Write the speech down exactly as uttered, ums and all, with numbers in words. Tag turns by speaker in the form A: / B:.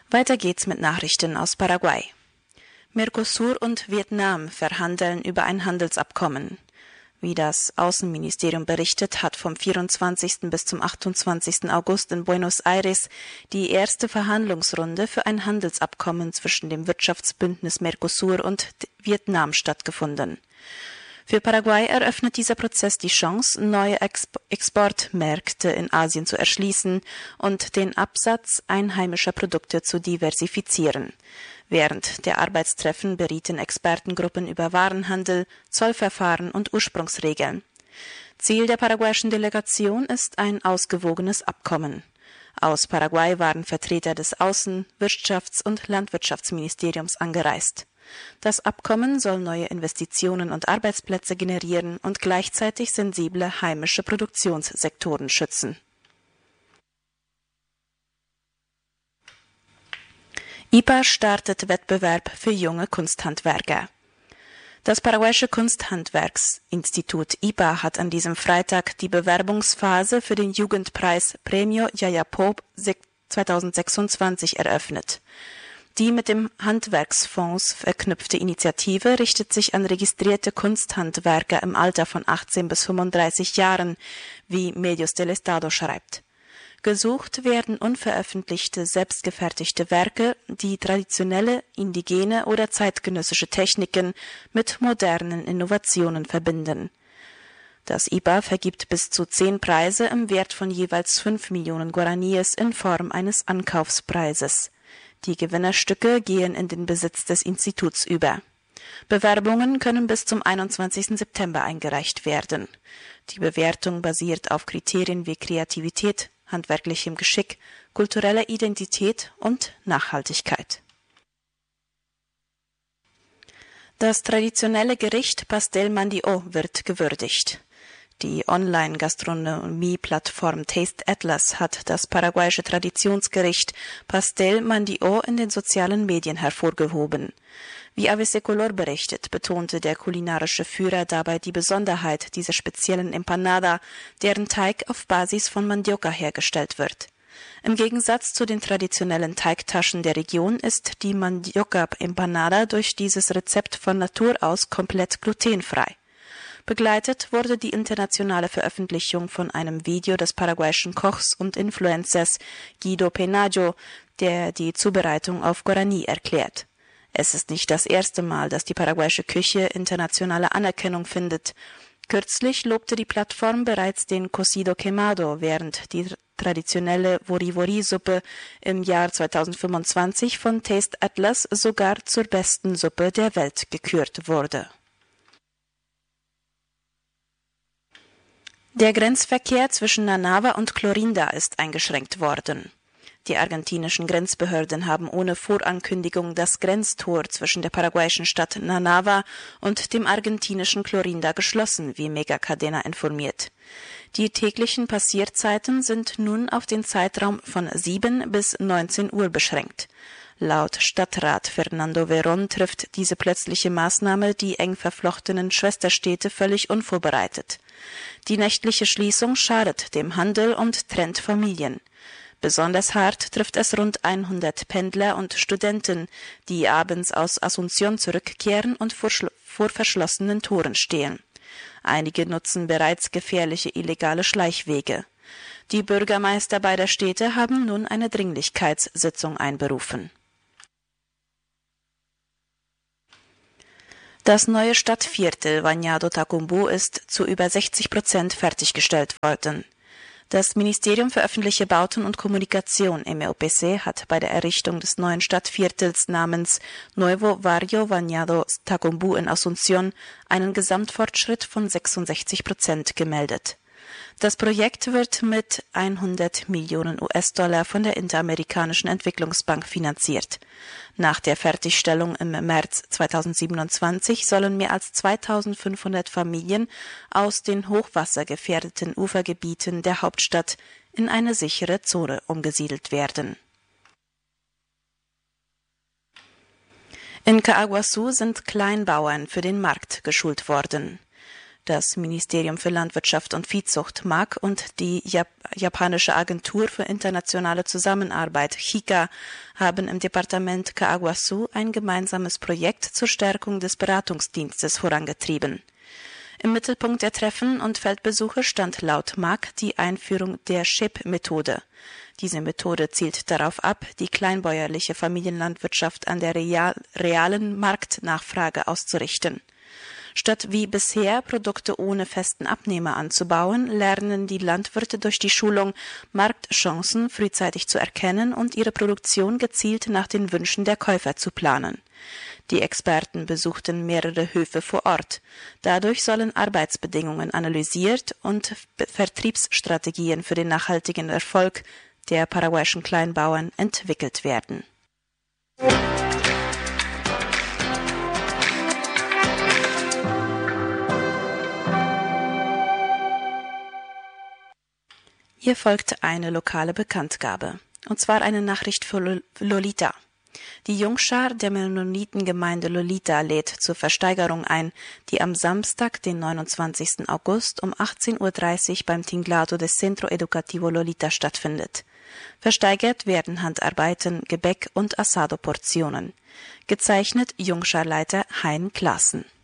A: Weiter geht's mit Nachrichten aus Paraguay. Mercosur und Vietnam verhandeln über ein Handelsabkommen. Wie das Außenministerium berichtet, hat vom vierundzwanzigsten bis zum achtundzwanzigsten August in Buenos Aires die erste Verhandlungsrunde für ein Handelsabkommen zwischen dem Wirtschaftsbündnis Mercosur und Vietnam stattgefunden. Für Paraguay eröffnet dieser Prozess die Chance, neue Exp- Exportmärkte in Asien zu erschließen und den Absatz einheimischer Produkte zu diversifizieren. Während der Arbeitstreffen berieten Expertengruppen über Warenhandel, Zollverfahren und Ursprungsregeln. Ziel der paraguayischen Delegation ist ein ausgewogenes Abkommen. Aus Paraguay waren Vertreter des Außen-, Wirtschafts- und Landwirtschaftsministeriums angereist. Das Abkommen soll neue Investitionen und Arbeitsplätze generieren und gleichzeitig sensible heimische Produktionssektoren schützen. I P A startet Wettbewerb für junge Kunsthandwerker. Das paraguayische Kunsthandwerksinstitut I P A hat an diesem Freitag die Bewerbungsphase für den Jugendpreis Premio Yayapo zweitausendsechsundzwanzig eröffnet. Die mit dem Handwerksfonds verknüpfte Initiative richtet sich an registrierte Kunsthandwerker im Alter von achtzehn bis fünfunddreißig Jahren, wie Medios del Estado schreibt. Gesucht werden unveröffentlichte, selbstgefertigte Werke, die traditionelle, indigene oder zeitgenössische Techniken mit modernen Innovationen verbinden. Das I P A vergibt bis zu zehn Preise im Wert von jeweils fünf Millionen Guaraníes in Form eines Ankaufspreises. Die Gewinnerstücke gehen in den Besitz des Instituts über. Bewerbungen können bis zum einundzwanzigsten September eingereicht werden. Die Bewertung basiert auf Kriterien wie Kreativität, handwerklichem Geschick, kultureller Identität und Nachhaltigkeit. Das traditionelle Gericht Pastel Mandio wird gewürdigt. Die Online-Gastronomie-Plattform Taste Atlas hat das paraguayische Traditionsgericht Pastel Mandio in den sozialen Medien hervorgehoben. Wie A B C Color berichtet, betonte der kulinarische Führer dabei die Besonderheit dieser speziellen Empanada, deren Teig auf Basis von Mandioca hergestellt wird. Im Gegensatz zu den traditionellen Teigtaschen der Region ist die Mandioca-Empanada durch dieses Rezept von Natur aus komplett glutenfrei. Begleitet wurde die internationale Veröffentlichung von einem Video des paraguayischen Kochs und Influencers Guido Penaggio, der die Zubereitung auf Guaraní erklärt. Es ist nicht das erste Mal, dass die paraguayische Küche internationale Anerkennung findet. Kürzlich lobte die Plattform bereits den Cocido Quemado, während die traditionelle Vori-Vori-Suppe im Jahr zweitausendfünfundzwanzig von Taste Atlas sogar zur besten Suppe der Welt gekürt wurde. Der Grenzverkehr zwischen Nanava und Clorinda ist eingeschränkt worden. Die argentinischen Grenzbehörden haben ohne Vorankündigung das Grenztor zwischen der paraguayischen Stadt Nanava und dem argentinischen Clorinda geschlossen, wie Megacadena informiert. Die täglichen Passierzeiten sind nun auf den Zeitraum von sieben bis neunzehn Uhr beschränkt. Laut Stadtrat Fernando Verón trifft diese plötzliche Maßnahme die eng verflochtenen Schwesterstädte völlig unvorbereitet. Die nächtliche Schließung schadet dem Handel und trennt Familien. Besonders hart trifft es rund hundert Pendler und Studenten, die abends aus Asunción zurückkehren und vor, vor verschlossenen Toren stehen. Einige nutzen bereits gefährliche illegale Schleichwege. Die Bürgermeister beider Städte haben nun eine Dringlichkeitssitzung einberufen. Das neue Stadtviertel Bañado Tacumbú ist zu über sechzig Prozent fertiggestellt worden. Das Ministerium für öffentliche Bauten und Kommunikation M O P C hat bei der Errichtung des neuen Stadtviertels namens Nuevo Barrio Bañado Tacumbú in Asunción einen Gesamtfortschritt von sechsundsechzig Prozent gemeldet. Das Projekt wird mit hundert Millionen U S-Dollar von der Interamerikanischen Entwicklungsbank finanziert. Nach der Fertigstellung im März zweitausendsiebenundzwanzig sollen mehr als zweitausendfünfhundert Familien aus den hochwassergefährdeten Ufergebieten der Hauptstadt in eine sichere Zone umgesiedelt werden. In Caaguazú sind Kleinbauern für den Markt geschult worden. Das Ministerium für Landwirtschaft und Viehzucht M A G und die Jap- japanische Agentur für internationale Zusammenarbeit J I C A haben im Departement Kawasu ein gemeinsames Projekt zur Stärkung des Beratungsdienstes vorangetrieben. Im Mittelpunkt der Treffen und Feldbesuche stand laut M A G die Einführung der S H I P-Methode. Diese Methode zielt darauf ab, die kleinbäuerliche Familienlandwirtschaft an der real, realen Marktnachfrage auszurichten. Statt wie bisher Produkte ohne festen Abnehmer anzubauen, lernen die Landwirte durch die Schulung, Marktchancen frühzeitig zu erkennen und ihre Produktion gezielt nach den Wünschen der Käufer zu planen. Die Experten besuchten mehrere Höfe vor Ort. Dadurch sollen Arbeitsbedingungen analysiert und Vertriebsstrategien für den nachhaltigen Erfolg der paraguayischen Kleinbauern entwickelt werden. Hier folgt eine lokale Bekanntgabe, und zwar eine Nachricht für Lolita. Die Jungschar der Mennonitengemeinde Lolita lädt zur Versteigerung ein, die am Samstag, den neunundzwanzigsten August um achtzehn Uhr dreißig beim Tinglado des Centro Educativo Lolita stattfindet. Versteigert werden Handarbeiten, Gebäck und Asado-Portionen. Gezeichnet Jungscharleiter Hein Klaassen.